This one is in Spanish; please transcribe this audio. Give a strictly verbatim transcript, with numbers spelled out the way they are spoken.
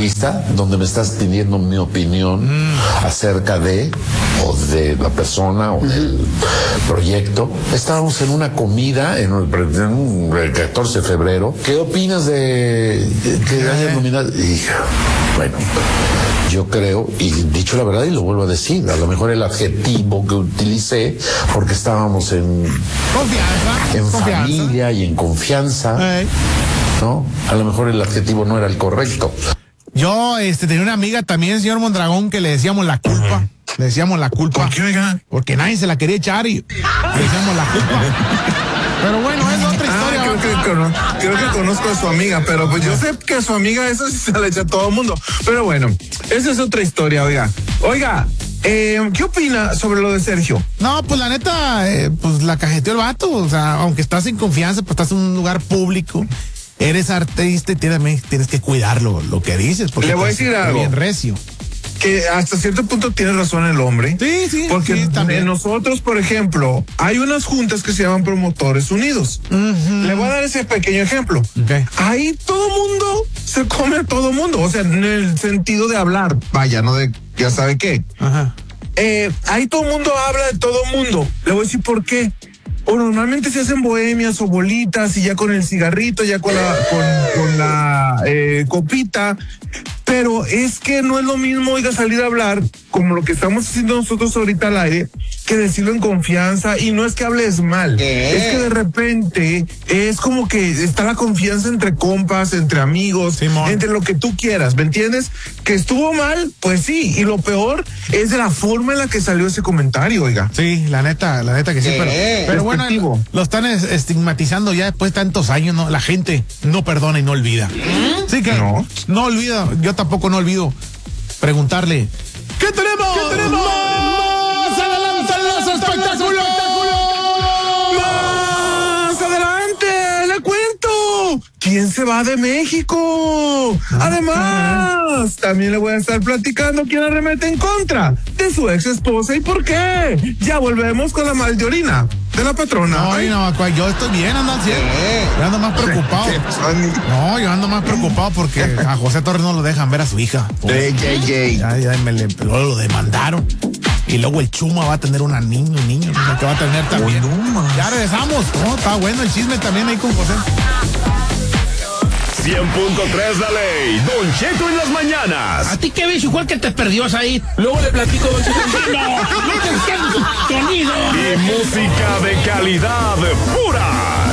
entrevista donde me estás pidiendo mi opinión mm. acerca de, o de la persona, o del proyecto. Estábamos en una comida en el, el catorce de febrero. ¿Qué opinas de que haya nominado? Y, bueno, yo creo, y dicho la verdad, y lo vuelvo a decir, a lo mejor el adjetivo que utilicé, porque estábamos en confianza, en confianza. familia y en confianza, hey. ¿no? A lo mejor el adjetivo no era el correcto. Yo este tenía una amiga también, señor Mondragón, que le decíamos la culpa. Uh-huh. Le decíamos la culpa. ¿Por qué, oiga? Porque nadie se la quería echar y le decíamos la culpa. Pero bueno, es otra historia. Ah, creo, que, cono- creo que conozco a su amiga, pero pues yo sé que a su amiga eso sí se la echa a todo el mundo. Pero bueno, esa es otra historia, oiga. Oiga, eh, ¿qué opina sobre lo de Sergio? No, pues la neta, eh, pues la cajeteó el vato. O sea, aunque estás en confianza, pues estás en un lugar público. Eres artista y tienes, tienes que cuidarlo, lo que dices. Porque le voy a decir algo. Bien recio. Que hasta cierto punto tiene razón el hombre. Sí, sí. Porque sí, también. nosotros, por ejemplo, hay unas juntas que se llaman Promotores Unidos. Uh-huh. Le voy a dar ese pequeño ejemplo. Okay. Ahí todo mundo se come a todo mundo. O sea, en el sentido de hablar. Vaya, no de ya sabe qué. Ajá. Eh, ahí todo mundo habla de todo mundo. Le voy a decir por qué. O normalmente se hacen bohemias o bolitas y ya con el cigarrito, ya con la, con, con la eh, copita. Pero es que no es lo mismo, oiga, salir a hablar como lo que estamos haciendo nosotros ahorita al aire, que decirlo en confianza. Y no es que hables mal, ¿qué? Es que de repente es como que está la confianza entre compas, entre amigos, Simón. Entre lo que tú quieras, ¿me entiendes? Que estuvo mal, pues sí, y lo peor es de la forma en la que salió ese comentario, oiga. Sí, la neta, la neta que sí, pero, pero bueno, lo están estigmatizando ya después de tantos años, ¿no? La gente no perdona y no olvida. Sí que no, no olvida, yo tampoco no olvido preguntarle, ¿qué tenemos? ¿Qué tenemos? ¡Más adelante en los espectáculos! ¡Más adelante! ¡Le cuento! ¿Quién se va de México? Además, también le voy a estar platicando quién arremete en contra de su ex esposa y por qué. Ya volvemos con la maldiorina de la patrona. No, no, yo estoy bien, ando así. Yo ando más preocupado. No, yo ando más preocupado porque a José Torres no lo dejan ver a su hija. Ey, ey, ey. Ya, ya me le, luego lo demandaron. Y luego el Chuma va a tener una niña, un niño, no sé qué va a tener también. Oh, no, ya regresamos. No, está bueno el chisme también ahí con José. cien punto tres la ley. Don Cheto en las mañanas. ¿A ti qué ves? Igual que te perdió ahí. Luego le platico, Don Cheto. ¡No! ¡No te entiendo! ¡Sonido! Y música de calidad pura.